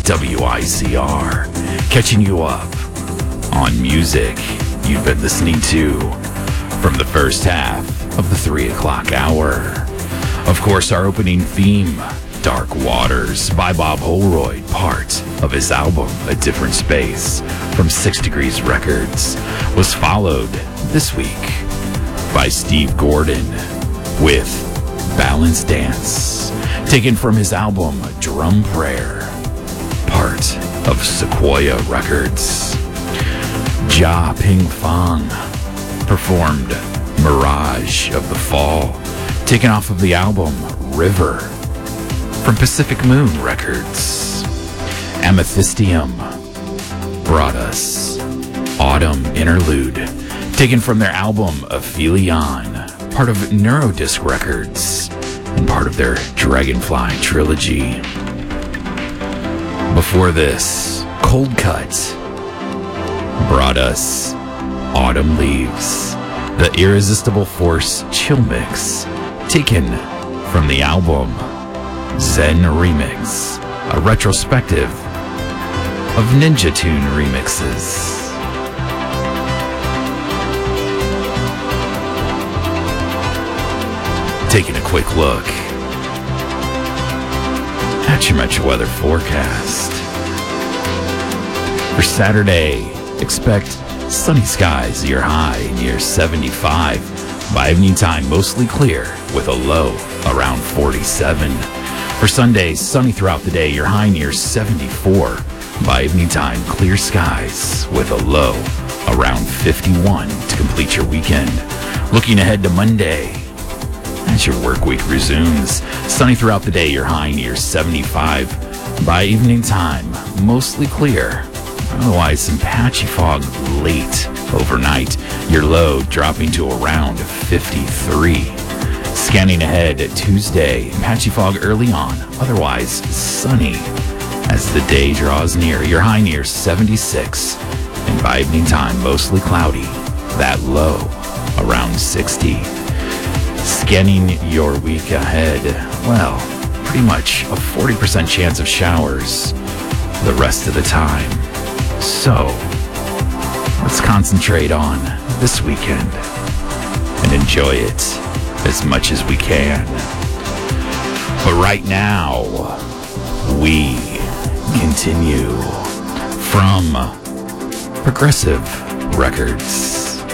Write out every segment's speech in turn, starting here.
WICR, catching you up on music you've been listening to from the first half of the 3 o'clock hour. Of course, our opening theme, Dark Waters by Bob Holroyd, part of his album A Different Space from 6 Degrees Records, was followed this week by Steve Gordon with Balance Dance, taken from his album Drum Prayer, part of Sequoia Records. Ja Ping Fong performed Mirage of the Fall, taken off of the album River from Pacific Moon Records. Amethystium brought us Autumn Interlude, taken from their album Aphelion, part of Neurodisc Records and part of their Dragonfly trilogy. Before this, Cold Cut brought us Autumn Leaves, the Irresistible Force Chill Mix, taken from the album Zen Remix, a retrospective of Ninja Tune remixes. Taking a quick look at your Metro weather forecast. For Saturday, expect sunny skies, your high near 75. By evening time, mostly clear with a low around 47. For Sunday, sunny throughout the day, your high near 74. By evening time, clear skies with a low around 51 to complete your weekend. Looking ahead to Monday, as your work week resumes, sunny throughout the day, your high near 75. By evening time, mostly clear. Otherwise, some patchy fog late overnight. Your low dropping to around 53. Scanning ahead at Tuesday, patchy fog early on. Otherwise, sunny as the day draws near. Your high near 76. And by evening time, mostly cloudy. That low around 60. Scanning your week ahead, well, pretty much a 40% chance of showers the rest of the time. So, let's concentrate on this weekend and enjoy it as much as we can. But right now, we continue from Progressive Records.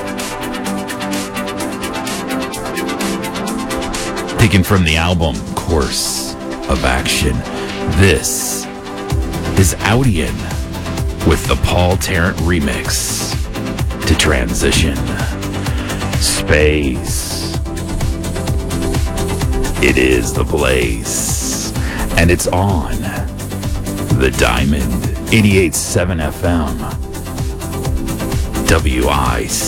Taken from the album Course of Action, this is Audion with the Paul Tarrant remix to Transition. Space. It is the place. And it's on the Diamond 88.7 FM. WIC.